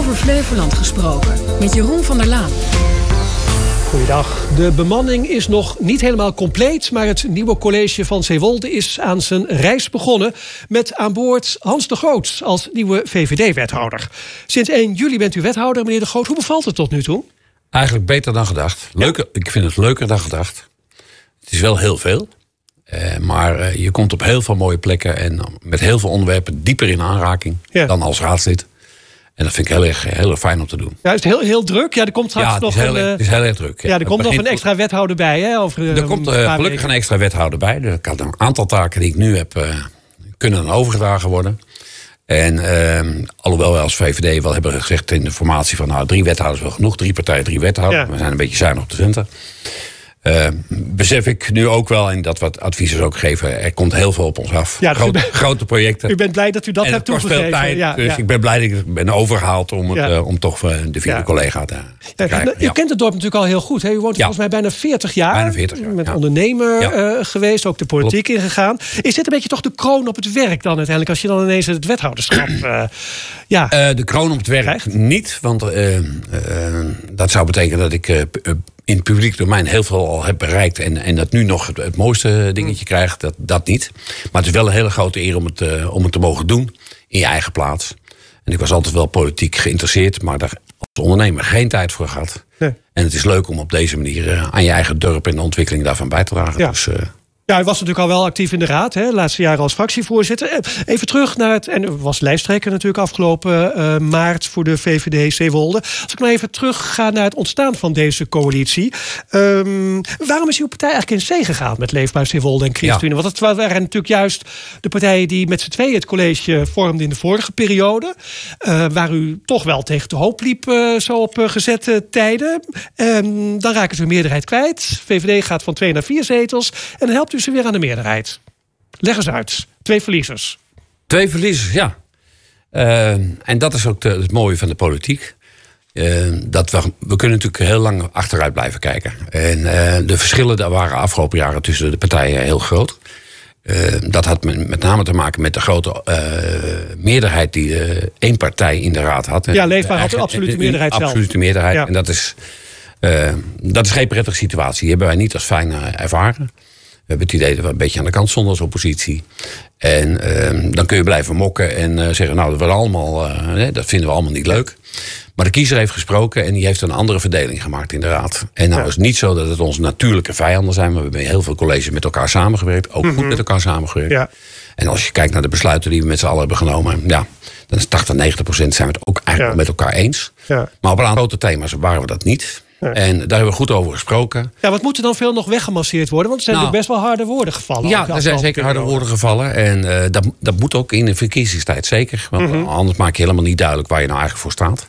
Over Flevoland gesproken met Jeroen van der Laan. Goeiedag. De bemanning is nog niet helemaal compleet, maar het nieuwe college van Zeewolde is aan zijn reis begonnen met aan boord Hans de Groot als nieuwe VVD-wethouder. Sinds 1 juli bent u wethouder, meneer de Groot. Hoe bevalt het tot nu toe? Eigenlijk beter dan gedacht. Leuker, ik vind het leuker dan gedacht. Het is wel heel veel. Maar je komt op heel veel mooie plekken en met heel veel onderwerpen dieper in aanraking dan als raadslid. En dat vind ik heel erg fijn om te doen. Ja, is het heel druk? Ja, er komt straks nog het is heel erg druk. Ja, er komt nog een extra wethouder bij. Hè, er komt gelukkig een extra wethouder bij. Er kan een aantal taken die ik nu heb kunnen overgedragen worden. En alhoewel we als VVD wel hebben gezegd in de formatie van 3 wethouders wel genoeg. 3 partijen, 3 wethouders. Ja. We zijn een beetje zuinig op de centen. Besef ik nu ook wel, en dat wat adviseurs ook geven, er komt heel veel op ons af. Ja, grote projecten. U bent blij dat u dat hebt toegegeven. Veel tijd, dus ik ben blij dat ik ben overgehaald om toch de vierde collega te krijgen. U kent het dorp natuurlijk al heel goed. Hè? U woont volgens mij bijna 40 jaar. Bijna 40 jaar. Met ondernemer geweest, ook de politiek ingegaan. Is dit een beetje toch de kroon op het werk dan uiteindelijk, als je dan ineens het wethouderschap de kroon op het werk krijgt? Niet, want dat zou betekenen dat ik in het publiek domein heel veel al heb bereikt en dat nu nog het mooiste dingetje krijgt, dat niet. Maar het is wel een hele grote eer om het te mogen doen in je eigen plaats. En ik was altijd wel politiek geïnteresseerd, maar daar als ondernemer geen tijd voor gehad. Nee. En het is leuk om op deze manier aan je eigen dorp en de ontwikkeling daarvan bij te dragen. Ja. Dus, ja, u was natuurlijk al wel actief in de raad, hè, de laatste jaren als fractievoorzitter. Even terug naar en u was lijsttrekker natuurlijk afgelopen maart voor de VVD Zeewolde. Als ik nou even terug ga naar het ontstaan van deze coalitie. Waarom is uw partij eigenlijk in zee gegaan met Leefbaar Zeewolde en ChristenUnie? Want het waren natuurlijk juist de partijen die met z'n tweeën het college vormden in de vorige periode. Waar u toch wel tegen de hoop liep zo op gezette tijden. Dan raken ze hun meerderheid kwijt. VVD gaat van 2 naar 4 zetels. En dan helpt u ze weer aan de meerderheid. Leg eens uit. 2 verliezers. 2 verliezers, ja. En dat is ook het mooie van de politiek. Dat we kunnen natuurlijk heel lang achteruit blijven kijken. En de verschillen daar waren afgelopen jaren tussen de partijen heel groot. Dat had met name te maken met de grote meerderheid die 1 partij in de raad had. Ja, Leefbaar had de absolute meerderheid zelf. Absolute meerderheid. Ja. En dat is geen prettige situatie. Die hebben wij niet als fijn ervaren. We hebben het idee dat we een beetje aan de kant stonden als oppositie. En dan kun je blijven mokken en zeggen, nou, dat vinden we allemaal niet leuk. Maar de kiezer heeft gesproken en die heeft een andere verdeling gemaakt in de raad. En nou is het niet zo dat het onze natuurlijke vijanden zijn. Maar we hebben heel veel colleges met elkaar samengewerkt. Ook goed met elkaar samengewerkt. Ja. En als je kijkt naar de besluiten die we met z'n allen hebben genomen, dan is 80-90% zijn we het ook eigenlijk met elkaar eens. Ja. Maar op een aantal grote thema's waren we dat niet. Ja. En daar hebben we goed over gesproken. Ja, wat moet er dan veel nog weggemasseerd worden? Want er zijn natuurlijk best wel harde woorden gevallen. Ja, er zijn zeker harde woorden gevallen. En dat moet ook in de verkiezingstijd zeker. Want anders maak je helemaal niet duidelijk waar je nou eigenlijk voor staat.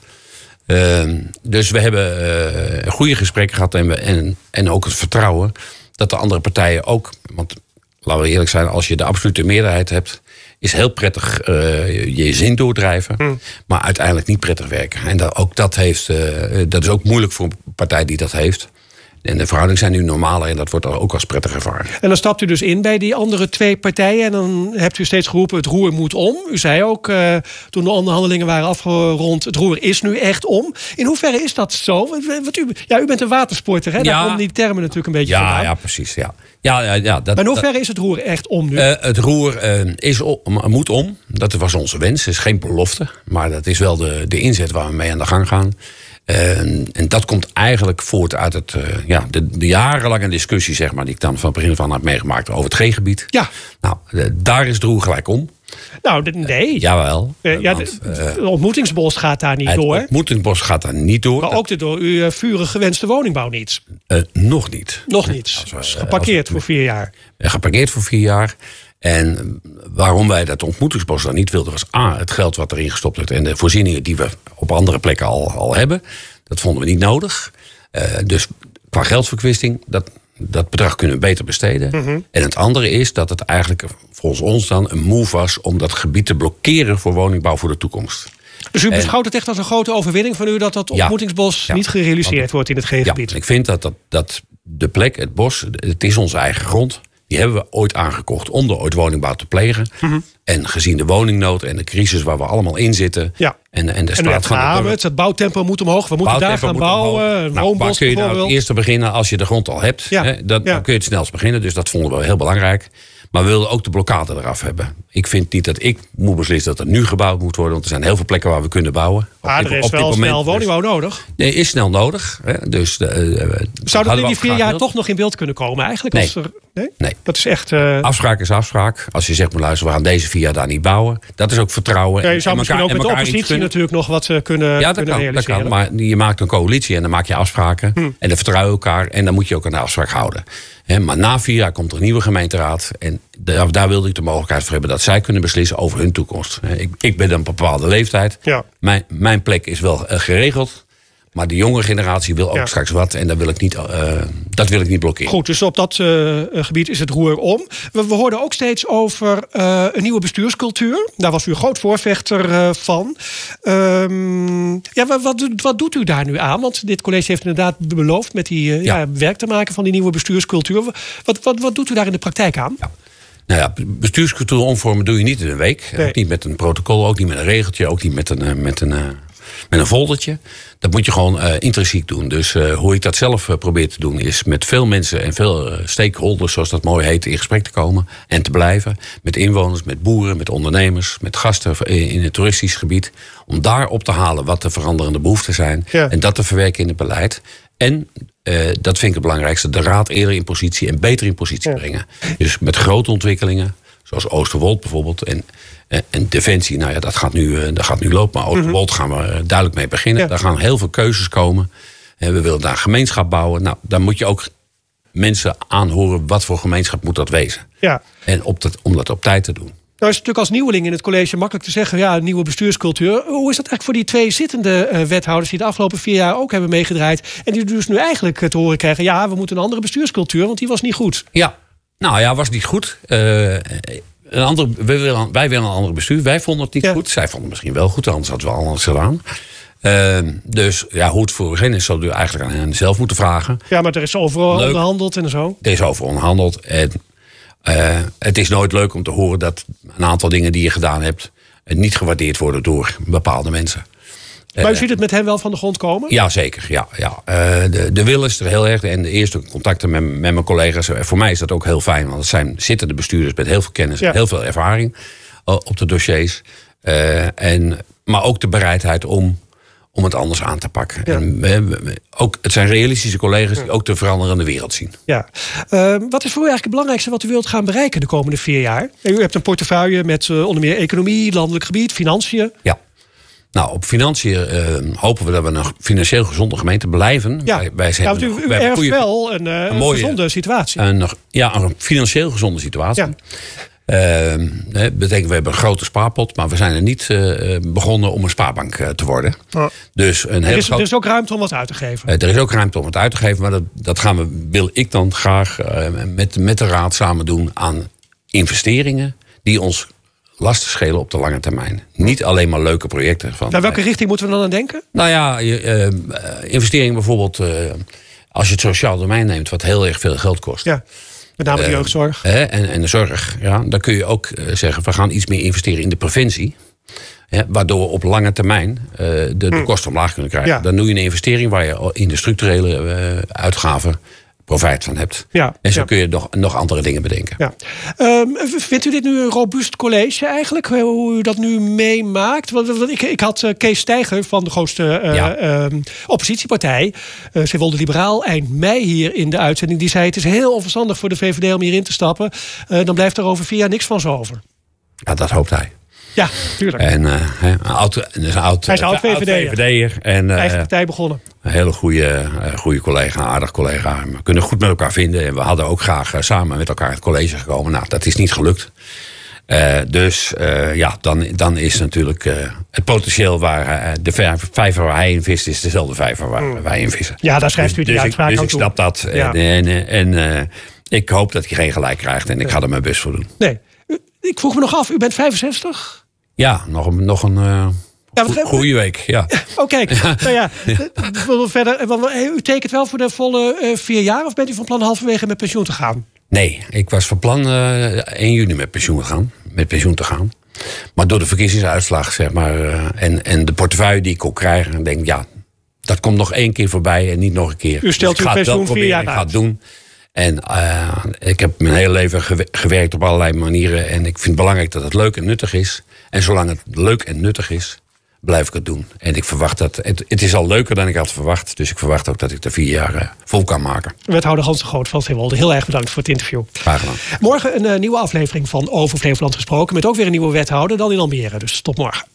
Dus we hebben goede gesprekken gehad. En ook het vertrouwen dat de andere partijen ook. Want laten we eerlijk zijn, als je de absolute meerderheid hebt, is heel prettig je zin doordrijven. Maar uiteindelijk niet prettig werken. En dat is ook moeilijk voor een partij die dat heeft. En de verhoudingen zijn nu normaler en dat wordt ook als prettig ervaren. En dan stapt u dus in bij die andere 2 partijen. En dan hebt u steeds geroepen, het roer moet om. U zei ook, toen de onderhandelingen waren afgerond, het roer is nu echt om. In hoeverre is dat zo? U bent een watersporter, hè? Daar komen die termen natuurlijk een beetje vandaan. Ja, precies. Ja. Maar in hoeverre is het roer echt om nu? Het roer moet om. Dat was onze wens. Het is geen belofte. Maar dat is wel de inzet waar we mee aan de gang gaan. En dat komt eigenlijk voort uit de jarenlange discussie, zeg maar, die ik dan van het begin van heb meegemaakt over het G-gebied. Ja. Nou, daar is het roer gelijk om. Nou, nee. Jawel. Het ontmoetingsbos gaat daar niet door. Het ontmoetingsbos gaat daar niet door. Maar ook de door uw vurig gewenste woningbouw niet. Nog niet. Nog niet. Geparkeerd voor 4 jaar. Geparkeerd voor 4 jaar. En waarom wij dat ontmoetingsbos dan niet wilden, was het geld wat erin gestopt werd en de voorzieningen die we op andere plekken al hebben. Dat vonden we niet nodig. Dus qua geldverkwisting, dat bedrag kunnen we beter besteden. En het andere is dat het eigenlijk volgens ons dan een move was om dat gebied te blokkeren voor woningbouw voor de toekomst. Dus u beschouwt het echt als een grote overwinning van u dat ontmoetingsbos niet gerealiseerd wordt in het G-gebied? Ja, ik vind dat de plek, het bos, het is onze eigen grond. Die hebben we ooit aangekocht om de ooit woningbouw te plegen. En gezien de woningnood en de crisis waar we allemaal in zitten. Ja. En de staat van het bouwtempo moet omhoog. We moeten daar gaan bouwen. Waar kun je nou het eerste beginnen als je de grond al hebt? Ja. Dan kun je het snelst beginnen. Dus dat vonden we heel belangrijk. Maar we wilden ook de blokkade eraf hebben. Ik vind niet dat ik moet beslissen dat er nu gebouwd moet worden. Want er zijn heel veel plekken waar we kunnen bouwen. Er is wel snel woningbouw nodig. Nee, is snel nodig. Dus, zou dat in die 4 jaar toch nog in beeld kunnen komen eigenlijk? Nee. Nee? Dat is echt... Afspraak is afspraak. Als je zegt, luister, we gaan deze 4 jaar daar niet bouwen. Dat is ook vertrouwen. Ja, je zou misschien ook met de oppositie natuurlijk nog wat kunnen realiseren. Dat kan, maar je maakt een coalitie en dan maak je afspraken. En dan vertrouw je elkaar en dan moet je ook aan de afspraak houden. Maar na 4 jaar komt er een nieuwe gemeenteraad. En daar wilde ik de mogelijkheid voor hebben dat zij kunnen beslissen over hun toekomst. Ik ben een bepaalde leeftijd. Ja. Mijn plek is wel geregeld. Maar de jonge generatie wil ook straks wat. En dat wil ik niet blokkeren. Goed, dus op dat gebied is het roer om. We hoorden ook steeds over een nieuwe bestuurscultuur. Daar was u een groot voorvechter van. Wat doet u daar nu aan? Want dit college heeft inderdaad beloofd met die werk te maken van die nieuwe bestuurscultuur. Wat doet u daar in de praktijk aan? Ja. Nou ja, bestuurscultuur omvormen doe je niet in een week. Nee. Ook niet met een protocol, ook niet met een regeltje, ook niet met een foldertje. Dat moet je gewoon intrinsiek doen. Dus hoe ik dat zelf probeer te doen is met veel mensen en veel stakeholders, zoals dat mooi heet, in gesprek te komen en te blijven. Met inwoners, met boeren, met ondernemers, met gasten in het toeristisch gebied. Om daar op te halen wat de veranderende behoeften zijn. Ja. En dat te verwerken in het beleid. En dat vind ik het belangrijkste, de raad eerder in positie en beter in positie brengen. Dus met grote ontwikkelingen, zoals Oosterwold bijvoorbeeld. En Defensie, nou ja, dat gaat nu lopen. Maar Oosterwold gaan we duidelijk mee beginnen. Ja. Daar gaan heel veel keuzes komen. We willen daar een gemeenschap bouwen. Nou, daar moet je ook mensen aanhoren, wat voor gemeenschap moet dat wezen. Ja. En om dat op tijd te doen. Nou is het natuurlijk als nieuweling in het college makkelijk te zeggen, een nieuwe bestuurscultuur. Hoe is dat eigenlijk voor die 2 zittende wethouders die de afgelopen 4 jaar ook hebben meegedraaid en die dus nu eigenlijk te horen krijgen, we moeten een andere bestuurscultuur, want die was niet goed. Ja, was niet goed. Wij willen een andere bestuur. Wij vonden het niet goed. Zij vonden het misschien wel goed, anders hadden we anders gedaan. Dus hoe het voor hen is, zal u eigenlijk aan hen zelf moeten vragen. Ja, maar er is overal onderhandeld en zo. Er is overal onderhandeld. En het is nooit leuk om te horen dat een aantal dingen die je gedaan hebt niet gewaardeerd worden door bepaalde mensen. Maar u ziet het met hen wel van de grond komen? Ja, zeker. Ja. De wil is er heel erg. En de eerste contacten met mijn collega's. Voor mij is dat ook heel fijn. Want het zijn zittende bestuurders met heel veel kennis en heel veel ervaring op de dossiers. Maar ook de bereidheid om het anders aan te pakken. Ja. En het zijn realistische collega's die ook de veranderende wereld zien. Ja. Wat is voor u eigenlijk het belangrijkste wat u wilt gaan bereiken de komende 4 jaar? U hebt een portefeuille met onder meer economie, landelijk gebied, financiën. Ja. Nou, op financiën hopen we dat we een financieel gezonde gemeente blijven. Ja, u erft wel een mooie, gezonde situatie. Een financieel gezonde situatie. Ja. Betekent we hebben een grote spaarpot, maar we zijn er niet begonnen om een spaarbank te worden. Oh. Dus er is ook ruimte om wat uit te geven. Er is ook ruimte om wat uit te geven, maar dat wil ik dan graag met de raad samen doen aan investeringen die ons lasten schelen op de lange termijn. Niet alleen maar leuke projecten. Naar welke richting moeten we dan aan denken? Nou ja, investeringen bijvoorbeeld, als je het sociaal domein neemt, wat heel erg veel geld kost. Ja. Met name de jeugdzorg. En de zorg. Ja, dan kun je ook zeggen, we gaan iets meer investeren in de preventie. Waardoor we op lange termijn de kosten omlaag kunnen krijgen. Ja. Dan doe je een investering waar je in de structurele uitgaven profijt van hebt. Ja, en zo kun je nog andere dingen bedenken. Ja. Vindt u dit nu een robuust college eigenlijk? Hoe u dat nu meemaakt? Want ik had Kees Steiger van de grootste oppositiepartij, Zeewolde Liberaal, eind mei hier in de uitzending. Die zei, het is heel onverstandig voor de VVD om hierin te stappen. Dan blijft er over 4 jaar niks van zo over. Ja, dat hoopt hij. Ja, tuurlijk. En hij is een oud VVD'er. En eigen partij begonnen. Een hele goede collega, een aardig collega. We kunnen goed met elkaar vinden. En we hadden ook graag samen met elkaar het college gekomen. Nou, dat is niet gelukt. Dan is natuurlijk het potentieel waar de vijver waar hij in vist, is dezelfde vijver waar wij in vissen. Ja, daar schrijft u de uitspraak aan toe. Dus ik snap dat. Ja. En ik hoop dat hij geen gelijk krijgt. En ik ga er mijn best voor doen. Nee. Ik vroeg me nog af, u bent 65? Ja, nog een goede week. Ja. Kijk. Verder, u tekent wel voor de volle 4 jaar, of bent u van plan halverwege met pensioen te gaan? Nee, ik was van plan 1 juni met pensioen te gaan. Maar door de verkiezingsuitslag, zeg maar, en de portefeuille die ik kon krijgen, denk ik, ja, dat komt nog 1 keer voorbij en niet nog een keer. U stelt uw pensioen 4 jaar uit. Ik ga het doen. En ik heb mijn hele leven gewerkt op allerlei manieren. En ik vind het belangrijk dat het leuk en nuttig is. En zolang het leuk en nuttig is, blijf ik het doen. En ik verwacht dat... Het is al leuker dan ik had verwacht. Dus ik verwacht ook dat ik er 4 jaar vol kan maken. Wethouder Hans de Groot van Zeewolde, heel erg bedankt voor het interview. Graag gedaan. Morgen een nieuwe aflevering van Over Flevoland gesproken. Met ook weer een nieuwe wethouder dan in Almere. Dus tot morgen.